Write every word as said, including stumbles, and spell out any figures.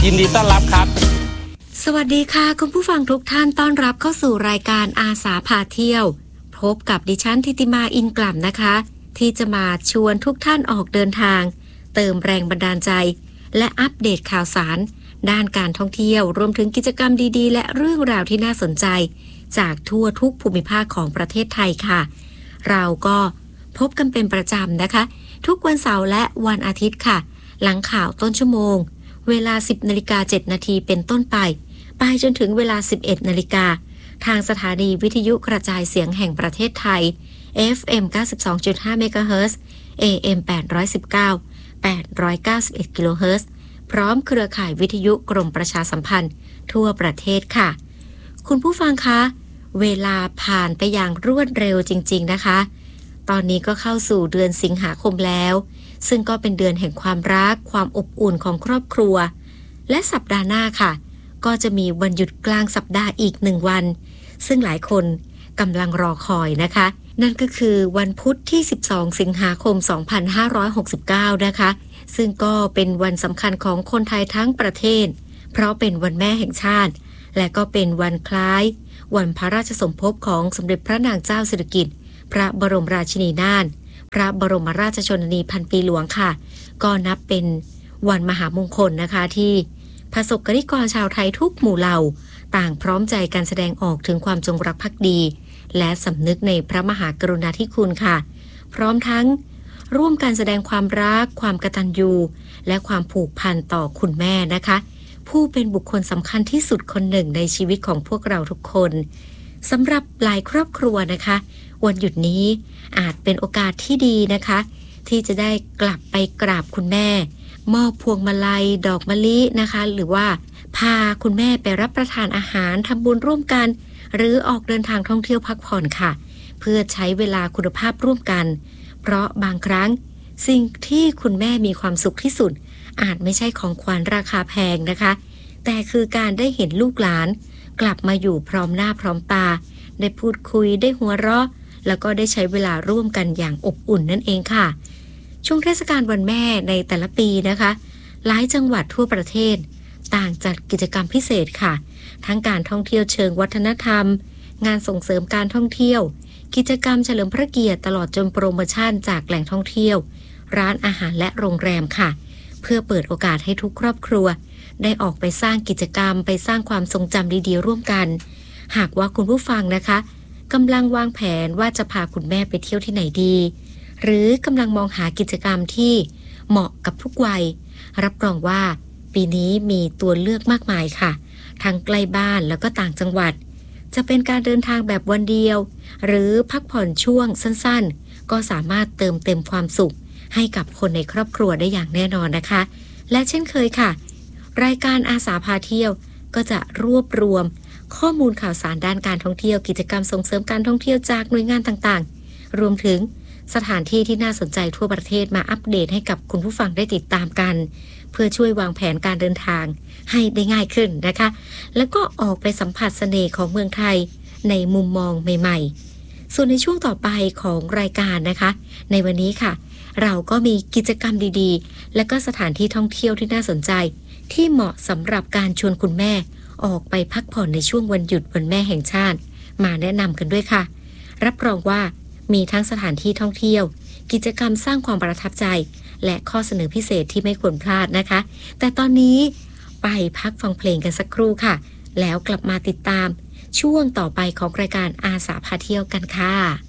ยินดีต้อนรับครับสวัสดีค่ะคุณผู้ฟังทุกท่านต้อนรับเข้าสู่รายการอาสาพาเที่ยวพบกับดิฉันธิติมาอินกล่ำนะคะที่จะมาชวนทุกท่านออกเดินทางเติมแรงบันดาลใจและอัปเดตข่าวสารด้านการท่องเที่ยวรวมถึงกิจกรรมดีๆและเรื่องราวที่น่าสนใจจากทั่วทุกภูมิภาคของประเทศไทยค่ะเราก็พบกันเป็นประจำนะคะทุกวันเสาร์และวันอาทิตย์ค่ะหลังข่าวต้นชั่วโมงเวลา สิบนาฬิกาเจ็ดนาทีเป็นต้นไปไปจนถึงเวลา สิบเอ็ดนาฬิกาทางสถานีวิทยุกระจายเสียงแห่งประเทศไทย เอฟ เอ็ม เก้าสิบสองจุดห้า เมกะเฮิรตซ์ เอ เอ็ม แปดร้อยสิบเก้า แปดร้อยเก้าสิบเอ็ด กิโลเฮิรตซ์พร้อมเครือข่ายวิทยุกรมประชาสัมพันธ์ทั่วประเทศค่ะคุณผู้ฟังคะเวลาผ่านไปอย่างรวดเร็วจริงๆนะคะตอนนี้ก็เข้าสู่เดือนสิงหาคมแล้วซึ่งก็เป็นเดือนแห่งความรักความอบอุ่นของครอบครัวและสัปดาห์หน้าค่ะก็จะมีวันหยุดกลางสัปดาห์อีกหนึ่งวันซึ่งหลายคนกำลังรอคอยนะคะนั่นก็คือวันพุธที่สิบสองสิงหาคมสองพันห้าร้อยหกสิบเก้านะคะซึ่งก็เป็นวันสำคัญของคนไทยทั้งประเทศเพราะเป็นวันแม่แห่งชาติและก็เป็นวันคล้ายวันพระราชสมภพของสมเด็จพระนางเจ้าสิริกิติ์พระบรมราชินีนาถพระบรมราชชนนีพันปีหลวงค่ะก็นับเป็นวันมหามงคลนะคะที่ประสบกนิกรชาวไทยทุกหมู่เหล่าต่างพร้อมใจกันแสดงออกถึงความจงรักภักดีและสำนึกในพระมหากรุณาธิคุณค่ะพร้อมทั้งร่วมกันแสดงความรักความกตัญญูและความผูกพันต่อคุณแม่นะคะผู้เป็นบุคคลสำคัญที่สุดคนหนึ่งในชีวิตของพวกเราทุกคนสำหรับหลายครอบครัวนะคะวันหยุดนี้อาจเป็นโอกาสที่ดีนะคะที่จะได้กลับไปกราบคุณแม่มอบพวงมาลัยดอกมะลินะคะหรือว่าพาคุณแม่ไปรับประทานอาหารทำบุญร่วมกันหรือออกเดินทางท่องเที่ยวพักผ่อนค่ะเพื่อใช้เวลาคุณภาพร่วมกันเพราะบางครั้งสิ่งที่คุณแม่มีความสุขที่สุดอาจไม่ใช่ของขวัญราคาแพงนะคะแต่คือการได้เห็นลูกหลานกลับมาอยู่พร้อมหน้าพร้อมตาได้พูดคุยได้หัวเราะแล้วก็ได้ใช้เวลาร่วมกันอย่างอบอุ่นนั่นเองค่ะช่วงเทศกาลวันแม่ในแต่ละปีนะคะหลายจังหวัดทั่วประเทศต่างจัดกิจกรรมพิเศษค่ะทั้งการท่องเที่ยวเชิงวัฒนธรรมงานส่งเสริมการท่องเที่ยวกิจกรรมเฉลิมพระเกียรติตลอดจนโปรโมชั่นจากแหล่งท่องเที่ยวร้านอาหารและโรงแรมค่ะเพื่อเปิดโอกาสให้ทุกครอบครัวได้ออกไปสร้างกิจกรรมไปสร้างความทรงจำดีๆร่วมกันหากว่าคุณผู้ฟังนะคะกำลังวางแผนว่าจะพาคุณแม่ไปเที่ยวที่ไหนดีหรือกำลังมองหากิจกรรมที่เหมาะกับทุกวัยรับรองว่าปีนี้มีตัวเลือกมากมายค่ะทั้งใกล้บ้านแล้วก็ต่างจังหวัดจะเป็นการเดินทางแบบวันเดียวหรือพักผ่อนช่วงสั้นๆก็สามารถเติมเต็มความสุขให้กับคนในครอบครัวได้อย่างแน่นอนนะคะและเช่นเคยค่ะรายการอาสาพาเที่ยวก็จะรวบรวมข้อมูลข่าวสารด้านการท่องเที่ยวกิจกรรมส่งเสริมการท่องเที่ยวจากหน่วยงานต่างๆรวมถึงสถานที่ที่น่าสนใจทั่วประเทศมาอัปเดตให้กับคุณผู้ฟังได้ติดตามกันเพื่อช่วยวางแผนการเดินทางให้ได้ง่ายขึ้นนะคะแล้วก็ออกไปสัมผัสเสน่ห์ของเมืองไทยในมุมมองใหม่ๆส่วนในช่วงต่อไปของรายการนะคะในวันนี้ค่ะเราก็มีกิจกรรมดีๆและก็สถานที่ท่องเที่ยวที่น่าสนใจที่เหมาะสำหรับการชวนคุณแม่ออกไปพักผ่อนในช่วงวันหยุดวันแม่แห่งชาติมาแนะนำกันด้วยค่ะรับรองว่ามีทั้งสถานที่ท่องเที่ยวกิจกรรมสร้างความประทับใจและข้อเสนอพิเศษที่ไม่ควรพลาดนะคะแต่ตอนนี้ไปพักฟังเพลงกันสักครู่ค่ะแล้วกลับมาติดตามช่วงต่อไปของรายการอาสาพาเที่ยวกันค่ะ